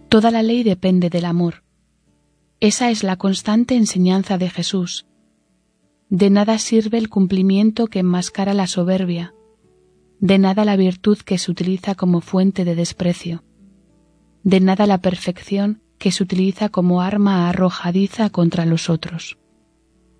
Toda la ley depende del amor. Esa es la constante enseñanza de Jesús. De nada sirve el cumplimiento que enmascara la soberbia, de nada la virtud que se utiliza como fuente de desprecio, de nada la perfección que se utiliza como arma arrojadiza contra los otros.